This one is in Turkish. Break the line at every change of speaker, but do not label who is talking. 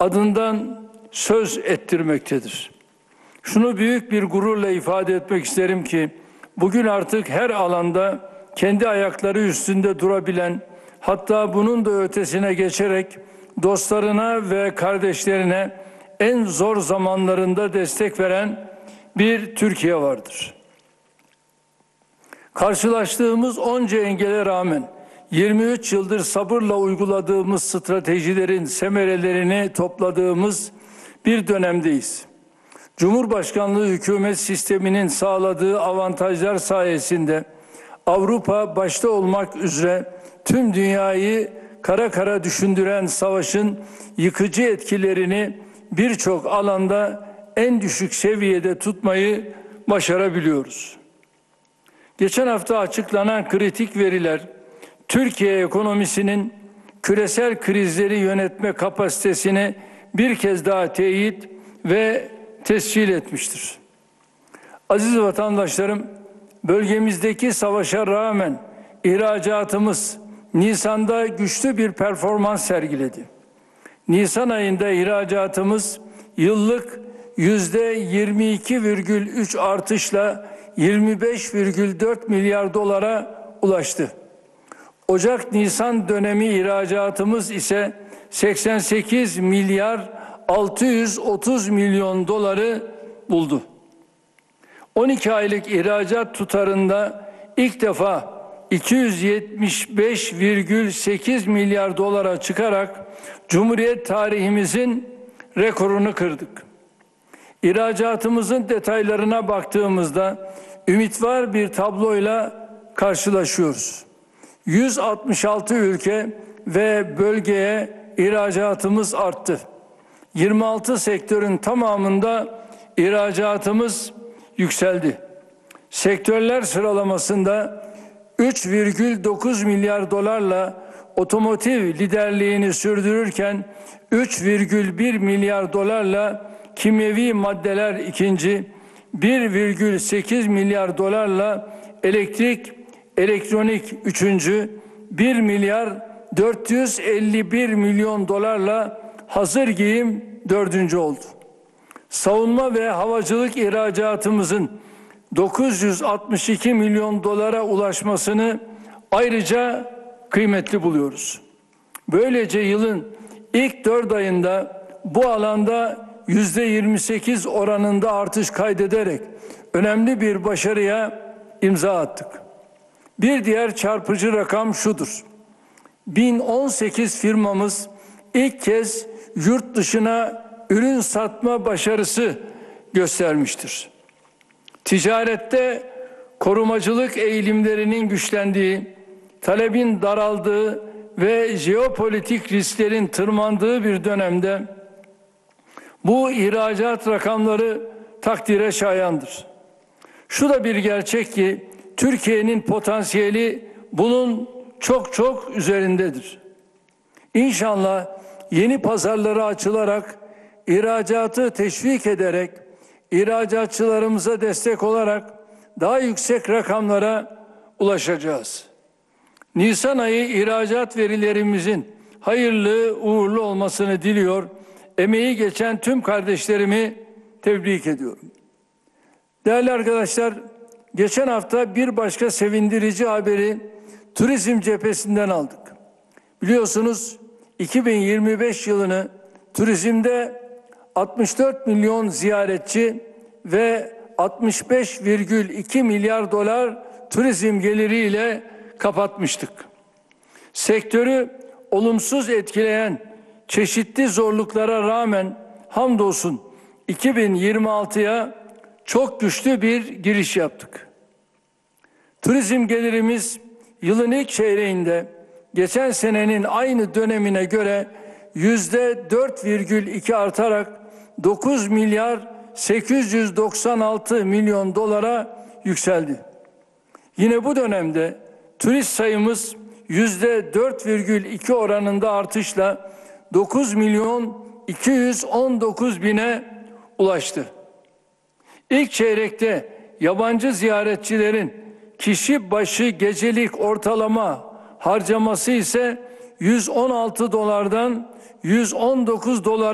adından söz ettirmektedir. Şunu büyük bir gururla ifade etmek isterim ki bugün artık her alanda kendi ayakları üstünde durabilen, hatta bunun da ötesine geçerek dostlarına ve kardeşlerine en zor zamanlarında destek veren bir Türkiye vardır. Karşılaştığımız onca engele rağmen 23 yıldır sabırla uyguladığımız stratejilerin semerelerini topladığımız bir dönemdeyiz. Cumhurbaşkanlığı hükümet sisteminin sağladığı avantajlar sayesinde Avrupa başta olmak üzere tüm dünyayı kara kara düşündüren savaşın yıkıcı etkilerini birçok alanda en düşük seviyede tutmayı başarabiliyoruz. Geçen hafta açıklanan kritik veriler, Türkiye ekonomisinin küresel krizleri yönetme kapasitesini bir kez daha teyit ve tescil etmiştir. Aziz vatandaşlarım, bölgemizdeki savaşa rağmen ihracatımız Nisan'da güçlü bir performans sergiledi. Nisan ayında ihracatımız yıllık %22,3 artışla 25,4 milyar dolara ulaştı. Ocak-Nisan dönemi ihracatımız ise 88 milyar 630 milyon doları buldu. 12 aylık ihracat tutarında ilk defa 275,8 milyar dolara çıkarak Cumhuriyet tarihimizin rekorunu kırdık. İhracatımızın detaylarına baktığımızda ümit var bir tabloyla karşılaşıyoruz. 166 ülke ve bölgeye ihracatımız arttı. 26 sektörün tamamında ihracatımız yükseldi. Sektörler sıralamasında 3,9 milyar dolarla otomotiv liderliğini sürdürürken 3,1 milyar dolarla kimyevi maddeler ikinci, 1,8 milyar dolarla elektronik üçüncü, 1 milyar 451 milyon dolarla hazır giyim dördüncü oldu. Savunma ve havacılık ihracatımızın 962 milyon dolara ulaşmasını ayrıca kıymetli buluyoruz. Böylece yılın ilk 4 ayında bu alanda %28 oranında artış kaydederek önemli bir başarıya imza attık. Bir diğer çarpıcı rakam şudur: 1018 firmamız ilk kez yurt dışına ürün satma başarısı göstermiştir. Ticarette korumacılık eğilimlerinin güçlendiği, talebin daraldığı ve jeopolitik risklerin tırmandığı bir dönemde bu ihracat rakamları takdire şayandır. Şu da bir gerçek ki Türkiye'nin potansiyeli bunun çok üzerindedir. İnşallah yeni pazarlara açılarak, ihracatı teşvik ederek, ihracatçılarımıza destek olarak daha yüksek rakamlara ulaşacağız. Nisan ayı ihracat verilerimizin hayırlı, uğurlu olmasını diliyor. Emeği geçen tüm kardeşlerimi tebrik ediyorum. Değerli arkadaşlar, geçen hafta bir başka sevindirici haberi turizm cephesinden aldık. Biliyorsunuz 2025 yılını turizmde 64 milyon ziyaretçi ve 65,2 milyar dolar turizm geliriyle kapatmıştık. Sektörü olumsuz etkileyen çeşitli zorluklara rağmen hamdolsun 2026'ya çok güçlü bir giriş yaptık. Turizm gelirimiz yılın ilk çeyreğinde geçen senenin aynı dönemine göre %4,2 artarak 9 milyar 896 milyon dolara yükseldi. Yine bu dönemde turist sayımız %4,2 oranında artışla 9 milyon 219 bine ulaştı. İlk çeyrekte yabancı ziyaretçilerin kişi başı gecelik ortalama harcaması ise 116 dolardan 119 dolar